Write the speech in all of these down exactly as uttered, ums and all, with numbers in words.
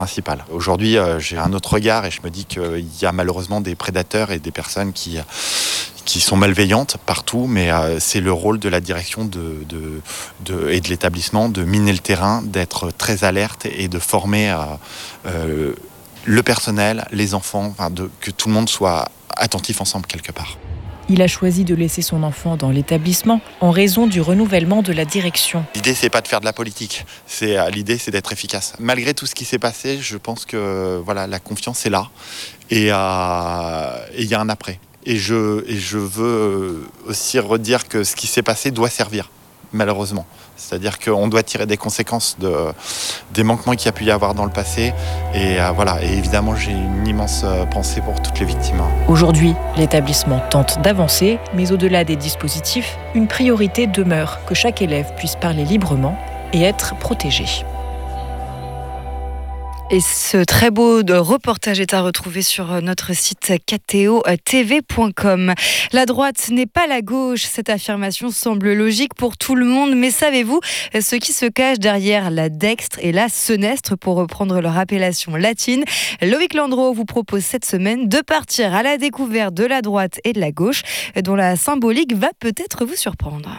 Principal. Aujourd'hui, euh, j'ai un autre regard et je me dis qu'il y a malheureusement des prédateurs et des personnes qui, qui sont malveillantes partout, mais euh, c'est le rôle de la direction de, de, de, et de l'établissement de miner le terrain, d'être très alerte et de former euh, euh, le personnel, les enfants, enfin de, que tout le monde soit attentif ensemble quelque part. Il a choisi de laisser son enfant dans l'établissement en raison du renouvellement de la direction. L'idée, c'est pas de faire de la politique. C'est, l'idée, c'est d'être efficace. Malgré tout ce qui s'est passé, je pense que voilà, la confiance est là et il euh, y a un après. Et je, et je veux aussi redire que ce qui s'est passé doit servir, malheureusement. C'est-à-dire qu'on doit tirer des conséquences de, des manquements qu'il y a pu y avoir dans le passé. Et euh, voilà. Et évidemment, j'ai une immense pensée pour toutes les victimes. Aujourd'hui, l'établissement tente d'avancer, mais au-delà des dispositifs, une priorité demeure que chaque élève puisse parler librement et être protégé. Et ce très beau reportage est à retrouver sur notre site k t o t v point com. La droite n'est pas la gauche. Cette affirmation semble logique pour tout le monde. Mais savez-vous ce qui se cache derrière la dextre et la senestre, pour reprendre leur appellation latine? Loïc Landreau vous propose cette semaine de partir à la découverte de la droite et de la gauche, dont la symbolique va peut-être vous surprendre.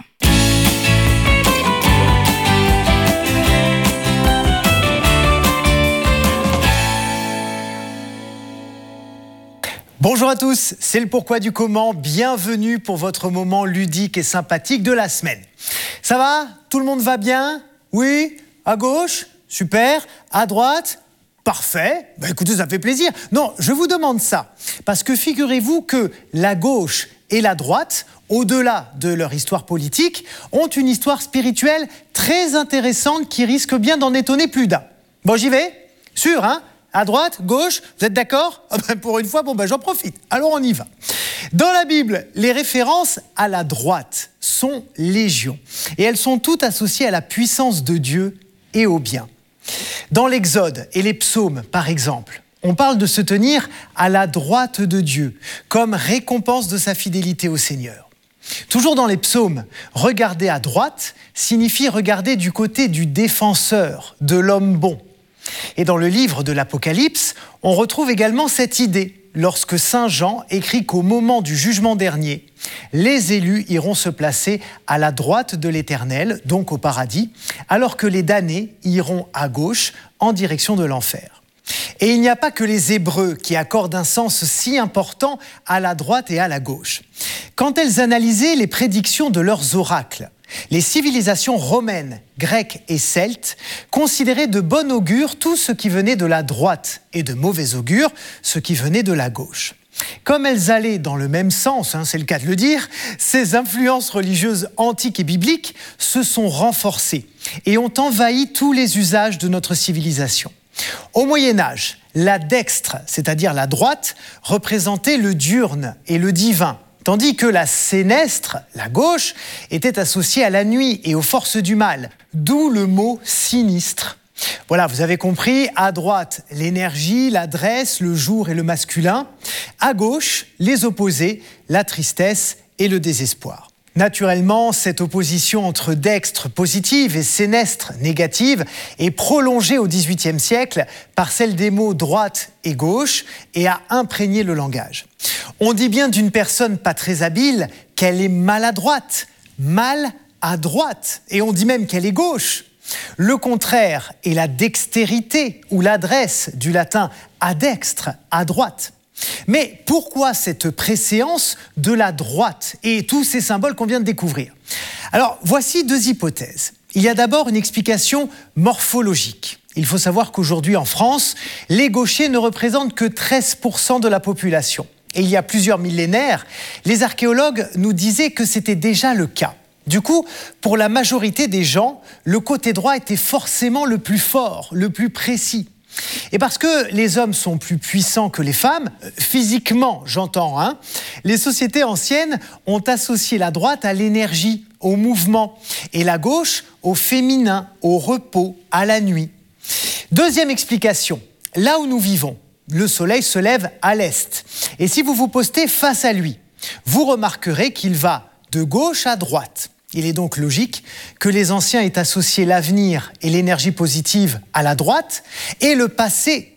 Bonjour à tous, c'est le pourquoi du comment. Bienvenue pour votre moment ludique et sympathique de la semaine. Ça va? Tout le monde va bien? Oui? À gauche? Super. À droite? Parfait. Bah écoutez, ça fait plaisir. Non, je vous demande ça parce que figurez-vous que la gauche et la droite, au-delà de leur histoire politique, ont une histoire spirituelle très intéressante qui risque bien d'en étonner plus d'un. Bon, j'y vais? Sûr, hein? À droite, gauche, vous êtes d'accord? Ah ben pour une fois, bon ben j'en profite. Alors on y va. Dans la Bible, les références à la droite sont légion. Et elles sont toutes associées à la puissance de Dieu et au bien. Dans l'Exode et les psaumes, par exemple, on parle de se tenir à la droite de Dieu, comme récompense de sa fidélité au Seigneur. Toujours dans les psaumes, regarder à droite signifie regarder du côté du défenseur, de l'homme bon. Et dans le livre de l'Apocalypse, on retrouve également cette idée lorsque saint Jean écrit qu'au moment du jugement dernier, les élus iront se placer à la droite de l'Éternel, donc au paradis, alors que les damnés iront à gauche en direction de l'enfer. Et il n'y a pas que les Hébreux qui accordent un sens si important à la droite et à la gauche. Quand elles analysaient les prédictions de leurs oracles, les civilisations romaines, grecques et celtes considéraient de bon augure tout ce qui venait de la droite et de mauvais augure ce qui venait de la gauche. Comme elles allaient dans le même sens, hein, c'est le cas de le dire, ces influences religieuses antiques et bibliques se sont renforcées et ont envahi tous les usages de notre civilisation. Au Moyen-Âge, la dextre, c'est-à-dire la droite, représentait le diurne et le divin, tandis que la sénestre, la gauche, était associée à la nuit et aux forces du mal, d'où le mot sinistre. Voilà, vous avez compris, à droite, l'énergie, l'adresse, le jour et le masculin. À gauche, les opposés, la tristesse et le désespoir. Naturellement, cette opposition entre dextre positive et sénestre négative est prolongée au dix-huitième siècle par celle des mots droite et gauche et a imprégné le langage. On dit bien d'une personne pas très habile qu'elle est maladroite, mal à droite, et on dit même qu'elle est gauche. Le contraire est la dextérité ou l'adresse du latin adextre, à droite. Mais pourquoi cette préséance de la droite et tous ces symboles qu'on vient de découvrir? Alors, voici deux hypothèses. Il y a d'abord une explication morphologique. Il faut savoir qu'aujourd'hui en France, les gauchers ne représentent que treize pour cent de la population. Et il y a plusieurs millénaires, les archéologues nous disaient que c'était déjà le cas. Du coup, pour la majorité des gens, le côté droit était forcément le plus fort, le plus précis. Et parce que les hommes sont plus puissants que les femmes, physiquement j'entends, hein, les sociétés anciennes ont associé la droite à l'énergie, au mouvement, et la gauche au féminin, au repos, à la nuit. Deuxième explication, là où nous vivons, le soleil se lève à l'est. Et si vous vous postez face à lui, vous remarquerez qu'il va de gauche à droite. Il est donc logique que les anciens aient associé l'avenir et l'énergie positive à la droite et le passé